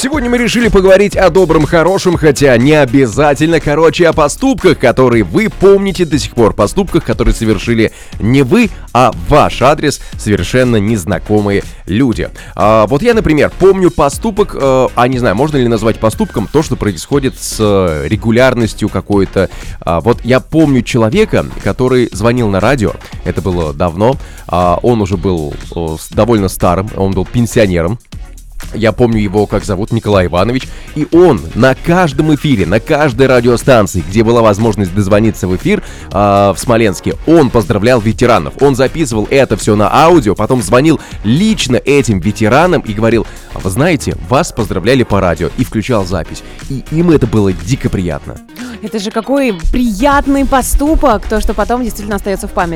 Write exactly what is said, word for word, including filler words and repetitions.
Сегодня мы решили поговорить о добром, хорошем, хотя не обязательно, короче, о поступках, которые вы помните до сих пор. Поступках, которые совершили не вы, а ваш адрес совершенно незнакомые люди. А, вот я, например, помню поступок, э, а не знаю, можно ли назвать поступком то, что происходит с э, регулярностью какой-то. А, вот я помню человека, который звонил на радио, это было давно, а, он уже был о, довольно старым, он был пенсионером. Я помню его, как зовут, Николай Иванович. И он на каждом эфире, на каждой радиостанции, где была возможность дозвониться в эфир э, в Смоленске, он поздравлял ветеранов. Он записывал это все на аудио, потом звонил лично этим ветеранам и говорил: а вы знаете, вас поздравляли по радио, и включал запись. И им это было дико приятно. Это же какой приятный поступок, то, что потом действительно остается в памяти.